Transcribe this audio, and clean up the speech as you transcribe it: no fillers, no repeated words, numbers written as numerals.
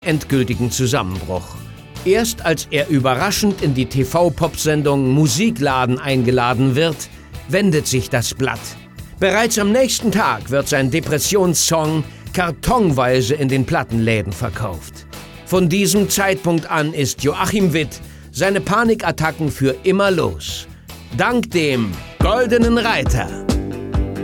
endgültigen Zusammenbruch. Erst als er überraschend in die TV-Pop-Sendung Musikladen eingeladen wird, wendet sich das Blatt. Bereits am nächsten Tag wird sein Depressionssong kartonweise in den Plattenläden verkauft. Von diesem Zeitpunkt an ist Joachim Witt seine Panikattacken für immer los. Dank dem Goldenen Reiter.